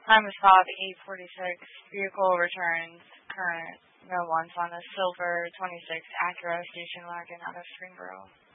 Time of stop 8:46. Vehicle returns current. No one's on a silver 26 Acura station wagon out of Springboro.